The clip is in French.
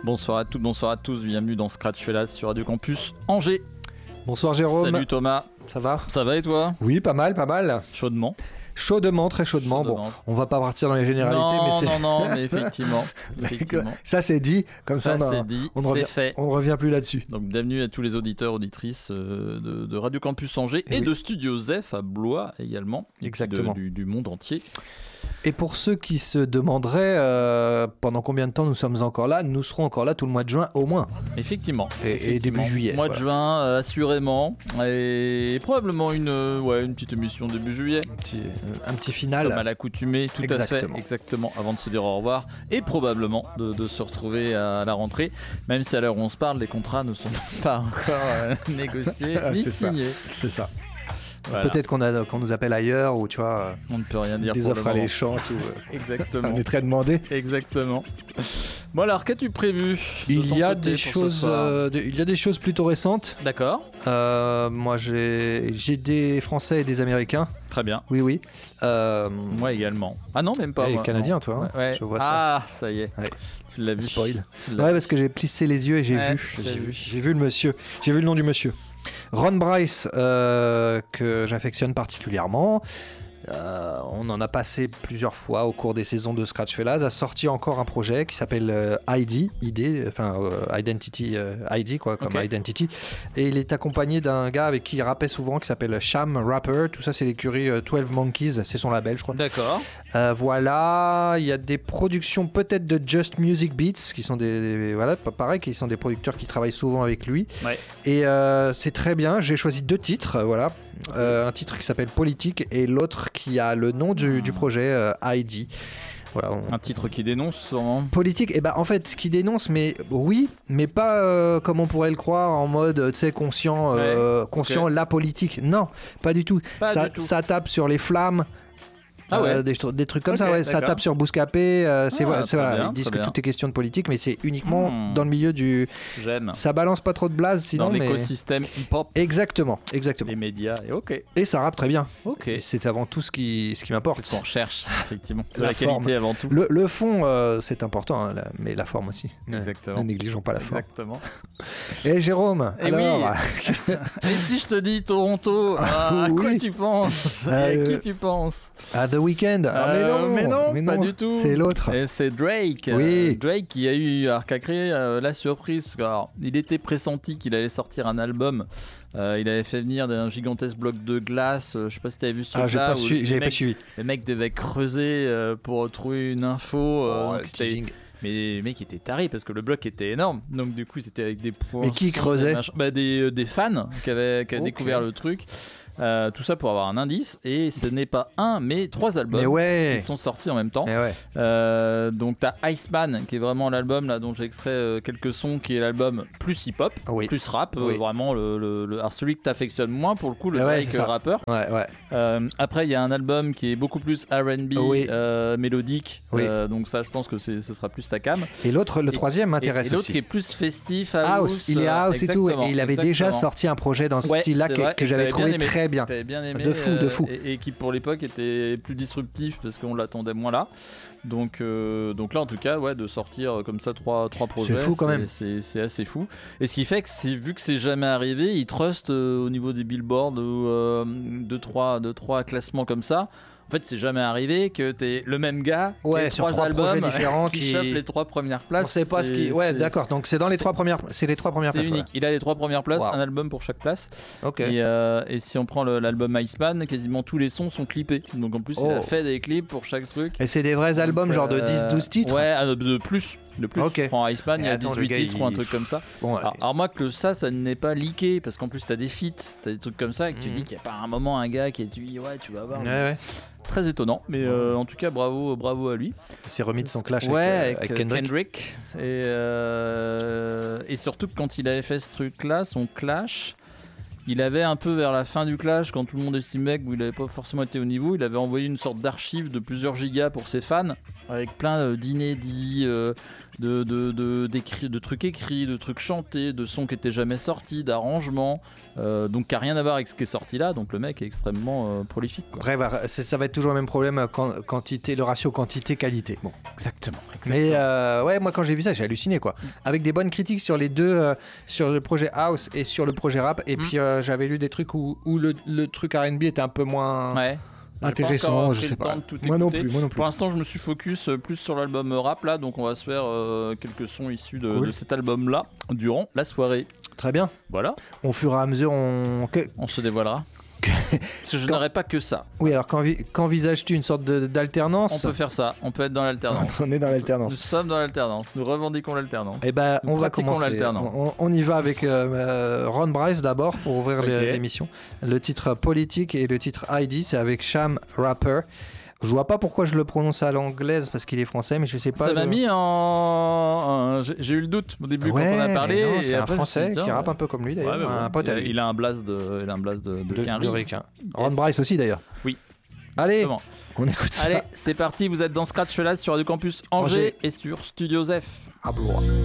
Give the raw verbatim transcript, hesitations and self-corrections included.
Bonsoir à toutes, bonsoir à tous, bienvenue dans Scratch Fellas sur Radio Campus Angers. Bonsoir Jérôme. Salut Thomas. Ça va ? Ça va et toi ? Oui, pas mal, pas mal. Chaudement. Chaudement, très chaudement. chaudement. Bon, on va pas partir dans les généralités, non, mais c'est... Non, non, mais effectivement. effectivement. Ça c'est dit, comme ça, ça on, c'est dit, on, c'est revient, fait. on revient plus là-dessus. Donc bienvenue à tous les auditeurs, auditrices euh, de, de Radio Campus Angers et, et oui. de Studio Zef à Blois également. Exactement. De, du, du monde entier. Et pour ceux qui se demanderaient euh, pendant combien de temps nous sommes encore là, nous serons encore là tout le mois de juin au moins. Effectivement. Et, effectivement. et début juillet. Mois voilà. de juin, euh, assurément. Et probablement une, euh, ouais, une petite émission début juillet. Un petit, euh, un petit final. Comme à l'accoutumée, tout exactement. à fait. Exactement. Avant de se dire au revoir. Et probablement de, de se retrouver à la rentrée. Même si à l'heure où on se parle, les contrats ne sont pas encore euh, négociés ni c'est signés. Ça. C'est ça. Voilà. Peut-être qu'on, a, qu'on nous appelle ailleurs ou tu vois. On ne peut rien dire. Des pour offres alléchantes. Ou, euh, exactement. On est très demandé. Exactement. Bon alors, qu'as-tu prévu ? Il y a des choses. Euh, de, il y a des choses plutôt récentes. D'accord. Euh, moi, j'ai, j'ai des Français et des Américains. Très bien. Oui, oui. Euh, moi également. Ah non, même pas. Et moi, Canadien, non. toi. Hein, ouais. Je vois ah, ça. ça y est. Ouais. Tu l'as vu. Spoil. l'as ouais, parce que j'ai plissé les yeux et j'ai ouais, vu. J'ai, j'ai vu. J'ai vu le monsieur. J'ai vu le nom du monsieur. Ron Bryce, euh, que j'affectionne particulièrement. Euh, on en a passé plusieurs fois au cours des saisons de Scratch Fellas, a sorti encore un projet qui s'appelle euh, I D, I D, enfin euh, Identity euh, I D quoi, comme okay. Identity, et il est accompagné d'un gars avec qui il rappait souvent qui s'appelle Sham Rapper. Tout ça c'est l'écurie euh, twelve Monkeys, c'est son label je crois. D'accord. Euh, voilà, il y a des productions peut-être de Just Music Beats qui sont des, des voilà pareil, qui sont des producteurs qui travaillent souvent avec lui. Ouais. Et euh, c'est très bien. J'ai choisi deux titres, voilà, euh, un titre qui s'appelle Politique et l'autre qui a le nom du, du projet euh, I D. Voilà, on... Un titre qui dénonce sûrement. Politique, et eh ben en fait qui dénonce, mais oui, mais pas euh, comme on pourrait le croire en mode tu sais conscient, euh, ouais. conscient okay. la politique. Non, pas du tout. Pas ça, du tout. Ça tape sur les flammes. Ah ouais. euh, des, des trucs comme okay, ça, ouais. D'accord. Ça tape sur Bouscapé. Euh, c'est, ah, c'est voilà, bien, ils disent que bien. tout est question de politique, mais c'est uniquement mmh. dans le milieu du. J'aime. Ça balance pas trop de blase, sinon. Dans mais... l'écosystème hip-hop. Exactement, exactement. Les médias, et ok. Et ça rappe très bien. Ok. Et c'est avant tout ce qui, ce qui m'importe. C'est ce qu'on recherche, effectivement. De la, la qualité forme. avant tout. Le, le fond, euh, c'est important, hein, la, mais la forme aussi. Exactement. Ne négligeons pas la forme. Exactement. Et Jérôme, et alors... oui. Et si je te dis Toronto, à oui. quoi tu penses ? euh, Et à qui tu penses ? À The Weeknd. Ah, mais non, mais non, mais pas non, du tout. C'est l'autre. Et c'est Drake. Oui. Euh, Drake qui a eu, alors, qui a créé euh, la surprise parce que alors, il était pressenti qu'il allait sortir un album. Euh, il avait fait venir d'un gigantesque bloc de glace. Euh, je sais pas si tu avais vu ce truc-là. Ah, j'ai pas su- j'avais mecs, pas suivi. Les mecs devaient creuser euh, pour trouver une info. Euh, oh, donc c'était... Mais les mecs étaient tarés parce que le bloc était énorme. Donc du coup, c'était avec des points. Mais qui creusait des, bah, des, euh, des fans qui avaient, qui avaient okay. découvert le truc. Euh, tout ça pour avoir un indice, et ce n'est pas un mais trois albums mais ouais. qui sont sortis en même temps. Ouais. Euh, donc t'as Iceman qui est vraiment l'album là dont j'ai extrait euh, quelques sons, qui est l'album plus hip-hop, oui. plus rap, oui. euh, vraiment le, le, le alors celui que t'affectionnes moins pour le coup, le ouais, Drake rappeur. Ouais, ouais. Euh, après il y a un album qui est beaucoup plus R and B, oui. euh, mélodique, oui. euh, donc ça je pense que c'est, ce sera plus ta cam. Et l'autre, le et, troisième m'intéresse et, et l'autre aussi. qui est plus festif, house, house il est house et tout, et il avait exactement. déjà sorti un projet dans ce ouais, style-là que, que j'avais trouvé aimé, très bien. bien aimé. De fou, de fou. Et, et qui pour l'époque était plus disruptif parce qu'on l'attendait moins là. Donc, euh, donc là en tout cas, ouais, de sortir comme ça trois, trois projets, c'est fou quand c'est, même. C'est, c'est assez fou. Et ce qui fait que c'est, vu que c'est jamais arrivé, ils trustent euh, au niveau des billboards ou euh, deux, trois, deux, trois classements comme ça. En fait, c'est jamais arrivé que t'es le même gars ouais, qui sur trois, trois albums différents qui, qui chope les trois premières places. On sait pas c'est, ce qui. Ouais, c'est, d'accord. Donc c'est dans les c'est, trois premières. C'est les trois premières c'est places. C'est unique. Voilà. Il a les trois premières places, wow. un album pour chaque place. Ok. Et, euh, et si on prend le, l'album Iceman, quasiment tous les sons sont clippés. Donc en plus, oh. il a fait des clips pour chaque truc. Et c'est des vrais albums, donc, genre de dix douze titres. Ouais, de plus. De plus. Okay. Tu prends Iceman, il y a attends, dix-huit gars, titres il... ou un truc comme ça. Bon, alors, alors moi que ça, ça n'est pas leaké parce qu'en plus t'as des feats, t'as des trucs comme ça et que mmh. tu dis qu'il n'y a pas un moment un gars qui a dit ouais tu vas voir. Ouais, ouais. Très étonnant, mais euh, en tout cas bravo, bravo à lui. Il s'est remis de son clash ouais, avec, avec, avec Kendrick. Kendrick. Et, euh, et surtout que quand il avait fait ce truc-là, son clash, il avait un peu vers la fin du Clash, quand tout le monde estimait qu'il n'avait pas forcément été au niveau, il avait envoyé une sorte d'archive de plusieurs gigas pour ses fans, avec plein d'inédits, euh, de, de, de, d'écrit, de trucs écrits, de trucs chantés, de sons qui n'étaient jamais sortis, d'arrangements, euh, donc qui n'a rien à voir avec ce qui est sorti là, donc le mec est extrêmement euh, prolifique. Quoi. Après, bah, c'est, ça va être toujours le même problème, quand, quantité, le ratio quantité-qualité. Bon. Exactement. exactement. Mais euh, ouais, moi quand j'ai vu ça, j'ai halluciné quoi. Avec des bonnes critiques sur les deux, euh, sur le projet House et sur le projet Rap, et mm. puis euh, j'avais lu des trucs où, où le, le truc R and B était un peu moins... Ouais. Intéressant, je sais pas. Moi non plus, moi non plus. Pour l'instant, je me suis focus plus sur l'album rap là, donc on va se faire euh, quelques sons issus de, cool. de cet album là durant la soirée. Très bien. Voilà. Au fur et à mesure, on, on se dévoilera. Parce que je quand... n'aurai pas que ça. Oui, alors qu'envi... qu'envisages-tu une sorte de, d'alternance ? On peut faire ça, on peut être dans l'alternance. On est dans l'alternance. Nous sommes dans l'alternance, nous revendiquons l'alternance. Eh ben, nous on va commencer. On, on y va avec euh, Ron Bryce d'abord pour ouvrir okay. l'émission. Le titre Politique et le titre I D, c'est avec Sham Rapper. Je vois pas pourquoi je le prononce à l'anglaise parce qu'il est français, mais je sais pas. Ça le... m'a mis en. J'ai, j'ai eu le doute au début ouais, quand on a parlé. Non, et c'est après, un français dit, qui rappe un peu comme lui d'ailleurs. Ouais, un bon, pote il, à a, lui. il a un blaze de, il a un blaze de, de, de, de requin. Ron Bryce aussi d'ailleurs. Oui. Allez, Exactement. On écoute ça. Allez, c'est parti. Vous êtes dans Scratch Felas sur Radio Campus Angers, Angers. Et sur Studio Zef. À Blois.